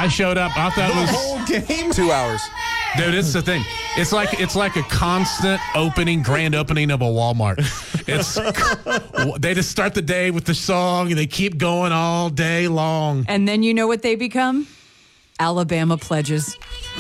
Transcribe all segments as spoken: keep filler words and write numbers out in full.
I showed up. I thought it was the whole game. Two hours. Dude, it's the thing. It's like it's like a constant opening, grand opening of a Walmart. It's they just start the day with the song and they keep going all day long. And then you know what they become? Alabama pledges.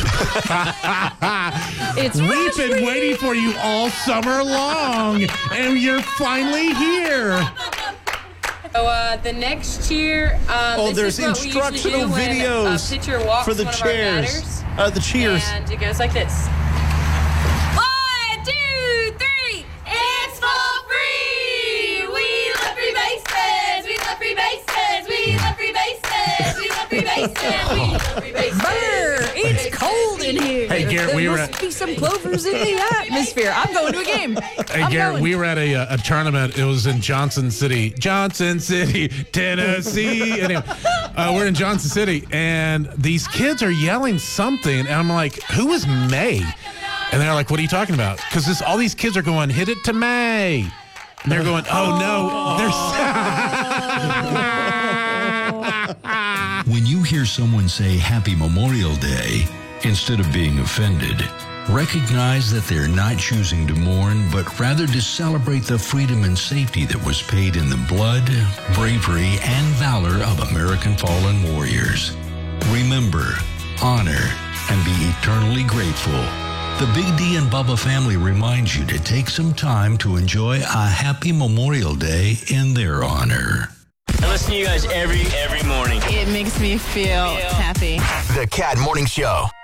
It's We've been waiting for you all summer long, and you're finally here. So uh, the next cheer, um, Oh, this there's is what we usually instructional do when videos a pitcher walks for the one chairs. Of our batters, Uh, the cheers. and it goes like this. One, two, three. It's for free. We love free bases. We love free bases. We love free bases. We love free bases. We love free bases. Brr, it's cold in here. Hey, Garrett, there we were must at- be some plovers in the atmosphere. I'm going to a game. Hey, I'm Garrett, going. we were at a, uh, a tournament. It was in Johnson City, Johnson City, Tennessee. Anyway, uh, we're in Johnson City, and these kids are yelling something, and I'm like, "Who is May?" And they're like, "What are you talking about?" Because all these kids are going, "Hit it to May," and they're going, "Oh no, they're." When you hear someone say Happy Memorial Day, instead of being offended, recognize that they're not choosing to mourn, but rather to celebrate the freedom and safety that was paid in the blood, bravery, and valor of American fallen warriors. Remember, honor, and be eternally grateful. The Big D and Bubba family reminds you to take some time to enjoy a happy Memorial Day in their honor. I listen to you guys every every morning. It makes me feel happy. The Cat Morning Show.